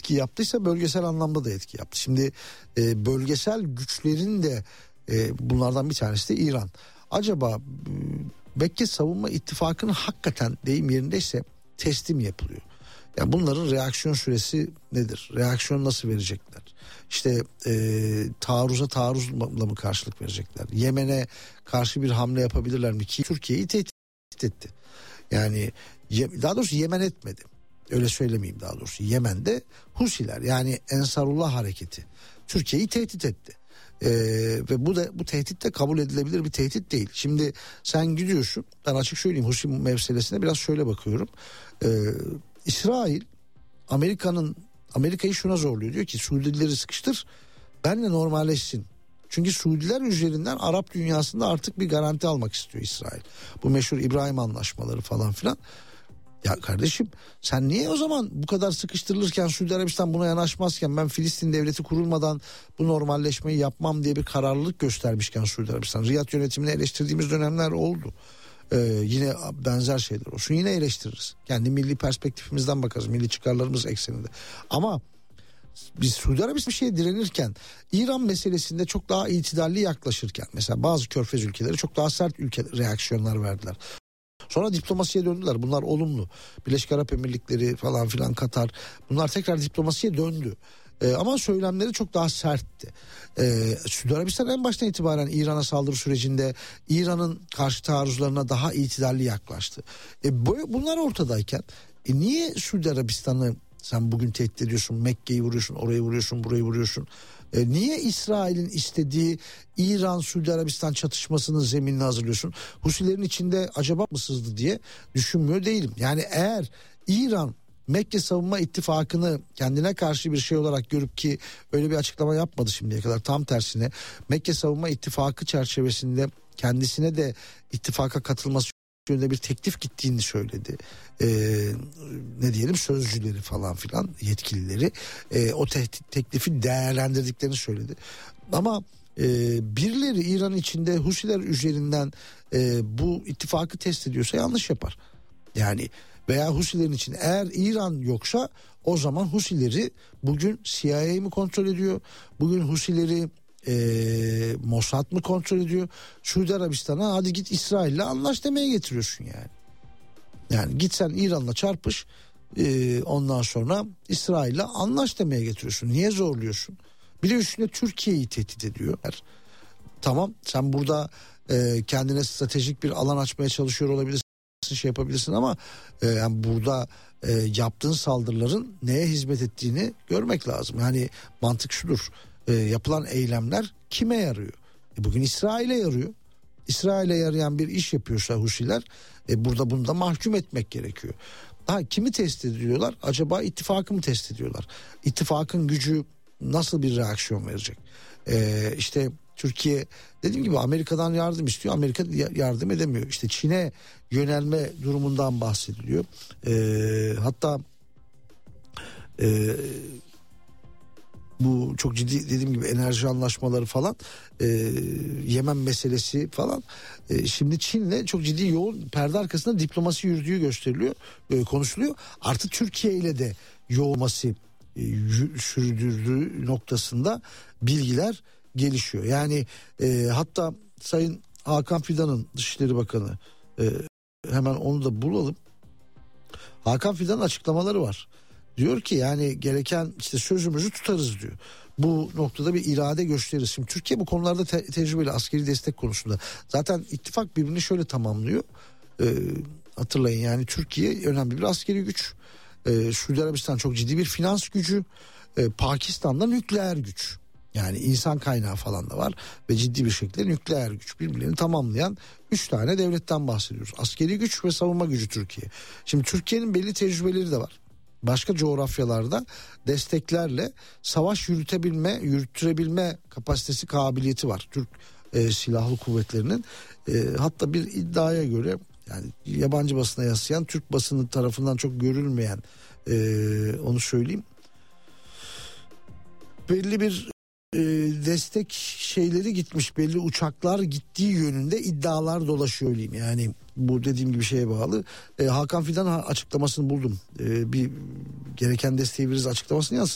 etki yaptıysa bölgesel anlamda da etki yaptı. Şimdi bölgesel güçlerin de bunlardan bir tanesi de İran. Acaba Mekke Savunma İttifakı'nın hakikaten deyim yerindeyse teslim yapılıyor. Yani bunların reaksiyon süresi nedir? Reaksiyon nasıl verecekler? İşte taarruza taarruzla mı karşılık verecekler? Yemen'e karşı bir hamle yapabilirler mi? Ki Türkiye'yi tehdit etti. Yani daha doğrusu Yemen etmedi. Öyle söylemeyeyim daha doğrusu. Yemen'de Husiler yani Ensarullah hareketi Türkiye'yi tehdit etti. Ve bu tehdit de kabul edilebilir bir tehdit değil. Şimdi sen gidiyorsun, ben açık söyleyeyim Husi meselesine biraz şöyle bakıyorum. İsrail Amerika'yı şuna zorluyor, diyor ki Suudileri sıkıştır, benle normalleşsin. Çünkü Suudiler üzerinden Arap dünyasında artık bir garanti almak istiyor İsrail. Bu meşhur İbrahim anlaşmaları falan filan. Ya kardeşim sen niye o zaman bu kadar sıkıştırılırken Suudi Arabistan buna yanaşmazken, ben Filistin devleti kurulmadan bu normalleşmeyi yapmam diye bir kararlılık göstermişken Suudi Arabistan, Riyad yönetimini eleştirdiğimiz dönemler oldu. Yine benzer şeyler olsun, yine eleştiririz. Kendi milli perspektifimizden bakarız, milli çıkarlarımız ekseninde. Ama biz Suudi Arabistan bir şeye direnirken, İran meselesinde çok daha itidalli yaklaşırken, mesela bazı körfez ülkeleri çok daha sert reaksiyonlar verdiler. Sonra diplomasiye döndüler. Bunlar olumlu. Birleşik Arap Emirlikleri falan filan, Katar, bunlar tekrar diplomasiye döndü. Ama söylemleri çok daha sertti. Suudi Arabistan en baştan itibaren İran'a saldırı sürecinde İran'ın karşı taarruzlarına daha itidalli yaklaştı. Bunlar ortadayken niye Suudi Arabistan'ı sen bugün tehdit ediyorsun? Mekke'yi vuruyorsun, orayı vuruyorsun, burayı vuruyorsun. Niye İsrail'in istediği İran-Suudi Arabistan çatışmasının zeminini hazırlıyorsun? Husilerin içinde acaba mı sızdı diye düşünmüyor değilim. Yani eğer İran Mekke Savunma İttifakı'nı kendine karşı bir şey olarak görüp, ki öyle bir açıklama yapmadı şimdiye kadar, tam tersine Mekke Savunma İttifakı çerçevesinde kendisine de ittifaka katılması yönünde bir teklif gittiğini söyledi. Ne diyelim, sözcüleri falan filan, yetkilileri o teklifi değerlendirdiklerini söyledi. Ama birileri İran içinde Husiler üzerinden bu ittifakı test ediyorsa yanlış yapar. Yani veya Husilerin için eğer İran yoksa o zaman Husileri bugün CIA mi kontrol ediyor? Bugün Husileri Mossad mı kontrol ediyor? Suudi Arabistan'a hadi git İsrail'le anlaş demeye getiriyorsun yani. Yani git sen İran'la çarpış, ondan sonra İsrail'le anlaş demeye getiriyorsun. Niye zorluyorsun? Bir de üstüne Türkiye'yi tehdit ediyor. Tamam, sen burada kendine stratejik bir alan açmaya çalışıyor olabilirsin, şey yapabilirsin ama yani burada yaptığın saldırıların neye hizmet ettiğini görmek lazım. Yani mantık şudur: yapılan eylemler kime yarıyor? Bugün İsrail'e yarıyor. İsrail'e yarayan bir iş yapıyorsa Husiler, burada bunu da mahkum etmek gerekiyor. Kimi test ediyorlar? Acaba ittifakı mı test ediyorlar? İttifakın gücü nasıl bir reaksiyon verecek? İşte Türkiye, dediğim gibi, Amerika'dan yardım istiyor. Amerika yardım edemiyor. İşte Çin'e yönelme durumundan bahsediliyor. Hatta bu çok ciddi, dediğim gibi, enerji anlaşmaları falan, Yemen meselesi falan. Şimdi Çin'le çok ciddi, yoğun perde arkasında diplomasi yürüdüğü gösteriliyor, konuşuluyor. Artı Türkiye ile de yoğunması sürdürdüğü noktasında bilgiler gelişiyor. Yani hatta Sayın Hakan Fidan'ın, Dışişleri Bakanı, hemen onu da bulalım. Hakan Fidan'ın açıklamaları var. Diyor ki yani gereken işte sözümüzü tutarız diyor. Bu noktada bir irade gösteririz. Şimdi Türkiye bu konularda tecrübeli, askeri destek konusunda. Zaten ittifak birbirini şöyle tamamlıyor. Hatırlayın, yani Türkiye önemli bir askeri güç. Suudi Arabistan çok ciddi bir finans gücü. Pakistan'da nükleer güç. Yani insan kaynağı falan da var ve ciddi bir şekilde nükleer güç, birbirlerini tamamlayan 3 tane devletten bahsediyoruz. Askeri güç ve savunma gücü Türkiye. Şimdi Türkiye'nin belli tecrübeleri de var. Başka coğrafyalarda desteklerle savaş yürütürebilme kapasitesi, kabiliyeti var Türk silahlı kuvvetlerinin. Hatta bir iddiaya göre, yani yabancı basına yansıyan, Türk basını tarafından çok görülmeyen, onu söyleyeyim, belli bir destek şeyleri gitmiş, belli uçaklar gittiği yönünde iddialar dolaşıyor diyeyim. Yani bu dediğim gibi şeye bağlı. Hakan Fidan açıklamasını buldum. Bir gereken desteği veririz açıklamasını